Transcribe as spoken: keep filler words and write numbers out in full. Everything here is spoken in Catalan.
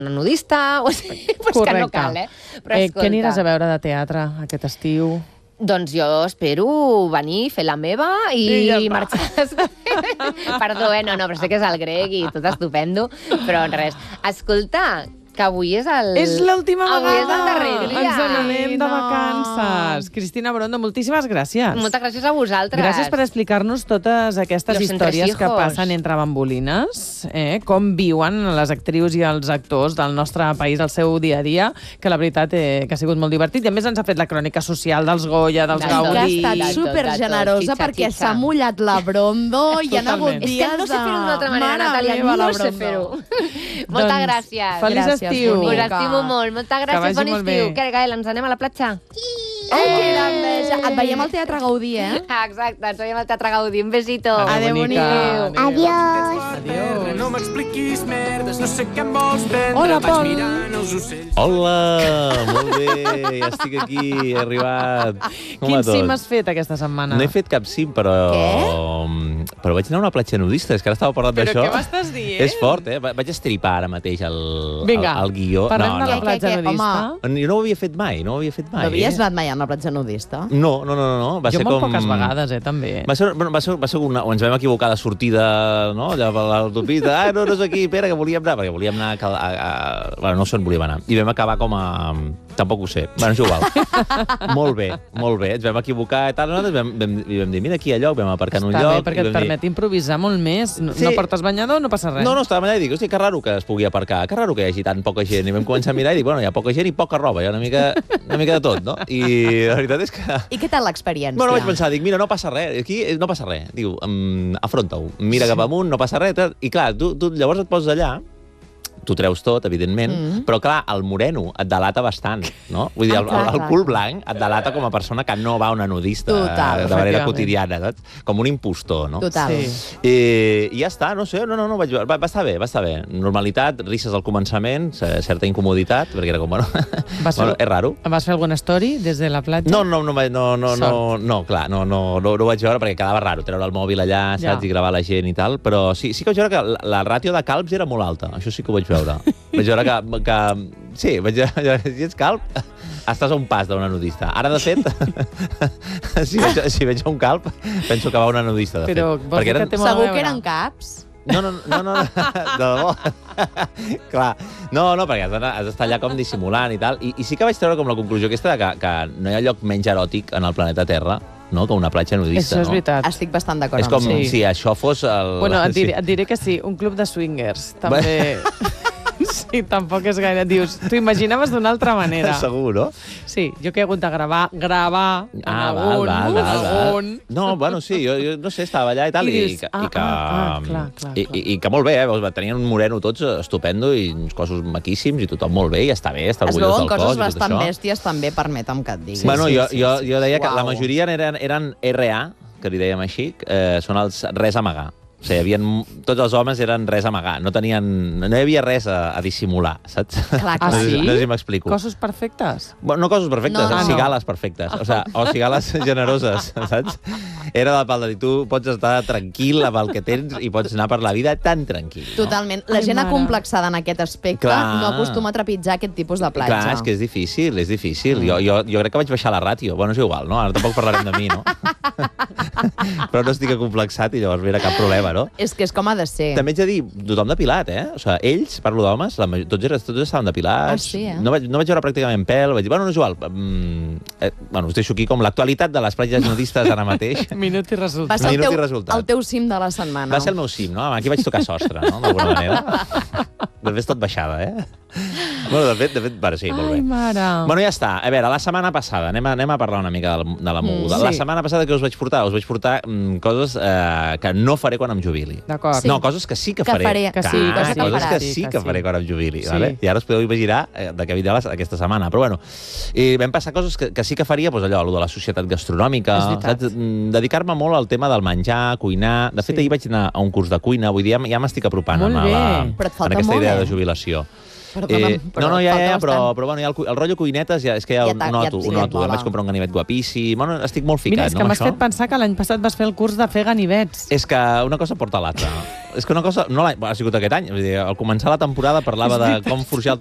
una nudista, o sigui, pues que no cal, eh? Però eh escolta, què aniràs a veure de teatre aquest estiu? doncs jo espero venir, fer la meva i, I ja i està. marxar. Perdó, eh? No, no, però sé que és el grec i tot estupendo, però res. Escolta, que avui és el... És l'última vegada! Avui és el darrer dia. Ens n'anem de no. vacances. Cristina Brondo, moltíssimes gràcies. Moltes gràcies a vosaltres. Gràcies per explicar-nos totes aquestes Los històries que entresijos. passen entre bambolines, eh? Com viuen les actrius i els actors del nostre país el seu dia a dia, que la veritat eh, que ha sigut molt divertit. I a més ens ha fet la crònica social dels Goya, dels Del Que ha Gaudí... estat de tot, supergenerosa de tot. perquè Xitxa, s'ha xitxa. mullat la Brondo i han hagut Totalment. És dies que no sé fer-ho d'una altra manera, Mare Natàlia, meva, la no sé Brondo. fer-ho. Moltes Doncs, gràcies. feliç Gràcies, estiu. Us bonica. estimo molt. Moltes Que gràcies. vagi Bon molt estiu. bé. Què, Gael, ens anem a la platja? Ai, quina enveja. Et veiem al Teatre Gaudí, eh? Exacte, ens veiem al Teatre Gaudí. Un besito. Adéu, bonica. bonic. Adiós. Adiós. No m'expliquis merdes, no sé què em vols prendre. Hola, Vaig Pol. mirant els ocells. Hola, molt bé, ja estic aquí, he arribat. Com Quin va tot? cim has fet aquesta setmana? No he fet cap cim, però... Però vaig anar a una platja nudista, és que ara estava parlant Però d'això. què m'estàs dient? És fort, eh? Va- Vaig estripar ara mateix el, Vinga, el, el guió. parlem no, de la no. platja Què, què, què? nudista. Jo no ho havia fet mai, no ho havia fet mai. No havies eh? anat mai a una platja nudista? No, no, no, no, no. Va Jo ser molt com... poques vegades, eh, també. Va ser, bueno, va ser, va ser una... Ens vam equivocar de sortida, no? Allà per l'autopista. Ah, no, no és aquí, espera, que volíem anar. Perquè volíem anar... A, a, a... Bueno, no sé on volíem anar. I vam acabar com a... Tampoc ho sé. Bueno, és igual. Molt bé, molt bé. Ens vam equivocar i tal. Nosaltres vam, vam, i vam dir, mira aquí al lloc, vam aparcar en un Està lloc. bé, perquè i et vam dir, permet improvisar molt més. No, Sí. no portes banyador, no passa res. no, no, estàvem allà i dic, hòstia, que raro que es pugui aparcar, que raro que hi hagi tan poca gent. I vam començar a mirar i dic, bueno, hi ha poca gent i poca roba, hi ha una mica, una mica de tot, no? I la veritat és que... I què tal l'experiència? Bueno, vaig pensar, dic, mira, no passa res, aquí no passa res. Diu, um, afronta-ho, mira cap amunt, no passa res. I clar, tu, tu llavors et poses allà, tu treus tot, evidentment, mm. però clar, el moreno et delata bastant, no? Vull dir, Ah, el, clar, el, el clar, cul clar. blanc et delata com a persona que no va a una nudista Total. eh, de manera Efectivament. quotidiana, saps? Com un impostor, no? Total. Sí. I, I ja està, no sé, no, no, no, vaig, va, va estar bé, va estar bé. Normalitat, risses al començament, certa incomoditat, perquè era com, bueno, Vas fer- bueno és raro. Vas fer alguna story des de la platja? No, no, no, no, no, no, Sort. no, clar, no, no, no, no ho vaig veure perquè quedava raro treure el mòbil allà, Ja. saps, i gravar la gent i tal, però sí, sí que vaig veure que la, la ràtio de calbs era molt alta, això sí que ho vaig veure. Vaig veure que, que sí, vaig veure, si ets calb, estàs a un pas d'una nudista. Ara, de fet, si, veig, si veig un calb, penso que va a una nudista, de Però fet. vols dir que té molt a Segur veure? que eren caps? No, no, no, no, no, de debò. Clar, no, no, perquè has d'anar- has d'estar allà com dissimulant i tal. I, I sí que vaig treure com la conclusió aquesta de que, que no hi ha lloc menys eròtic en el planeta Terra, no?, que una platja nudista, Això és no? veritat. Estic bastant d'acord És com amb tu. Sí. si això fos el... Bueno, et diré, sí. et diré que sí, un club de swingers, també... Sí, tampoc és gaire... Dius, t'ho imaginaves d'una altra manera. Segur, no? Sí, jo que he hagut de gravar, gravar en Ah, val, algun, val, en val, val. algun... No, bueno, sí, jo, jo no sé, estava allà i tal, I i, dius, que, ah, i que... ah, ah, clar, clar, i, clar. i, i que molt bé, eh? Veus, tenien un moreno tots estupendo i uns cossos maquíssims i tothom molt bé, i està bé, està Es orgullós veuen del cos coses i tot bastant això. bèsties, també, permetem que et digui. Sí, Bueno, sí, jo, sí, jo, sí. jo deia que la Uau. majoria eren, eren R A, que li dèiem així, eh, són els res a amagar. O sigui, havien, tots els homes eren res a amagar. No tenien, no hi havia res a, a dissimular, saps? Clar, Ah, no, sé, sí? si- no sé si m'explico. Cossos perfectes? Bueno, no coses perfectes, No, no, no. cigales perfectes. O, sea, o cigales generoses, saps? Era de pal de dir, tu pots estar tranquil amb el que tens i pots anar per la vida tan tranquil. No? Totalment. La Ai, gent mare. acomplexada en aquest aspecte Clar. no acostuma a trepitjar aquest tipus de platja. Clar, és que és difícil, és difícil. Jo, jo, jo crec que vaig baixar la ràtio. Bueno, és igual, no? Ara tampoc parlarem de mi, no? Però no estic acomplexat i llavors mira, cap problema, no? És que és com ha de ser. També haig de dir, tothom depilat, eh? O sigui, ells, parlo d'homes, la maj- tots, eren- tots estaven depilats. Ah, sí, eh? No vaig, no vaig veure pràcticament pèl. Vaig dir, bueno, no és igual. Mm, eh, bueno, us deixo aquí com l'actualitat de les platges nudistes ara mateix. Minut i Va resultat. ser el Minut i teu, resultat. el teu cim de la setmana. Va ser el meu cim, no? Aquí vaig tocar sostre, no? D'alguna manera. De fet, tot baixada, eh? Bueno, de fet, de fet, bueno, sí, molt bé. Ai, mare. Bueno, ja està. A veure, la setmana passada, anem a, anem a parlar una mica de, la- de la moguda. Mm, La sí. setmana passada què us vaig portar? Us vaig portar mm, coses eh, que no faré quan em jubili. D'acord. Sí. No, coses que sí que Que faré. faré. Que sí, Clar, que sí, coses que sí, sí que que sí. faré quan em jubili. Sí. Vale? I ara us podeu imaginar eh, de què vindrà la- aquesta setmana. Però bueno, i vam passar coses que, que sí que faria, doncs allò, allò de la societat gastronòmica, És veritat. saps? Mm, dedicar-me molt al tema del menjar, cuinar. De fet, Sí. ahir vaig anar a un curs de cuina, vull dir, ja, ja m'estic apropant Molt a la, bé. Però et en falta aquesta molt, idea eh? de jubilació. Perdona'm, Eh, però no, no, ja, falta ja, però, bastant. però bueno, ja el, cu- el rotllo cuinetes ja, és que ja, Ja ho t'ha- ja noto, et- ho ja et noto. Em mola. vaig comprar un ganivet guapíssim. Bueno, estic molt ficat, Mira, és que no, m'has amb fet això. pensar que l'any passat vas fer el curs de fer ganivets. És que una cosa porta a l'altra. És que una cosa... No l'any- ha sigut aquest any. Vull dir, al començar la temporada parlava de com forjar el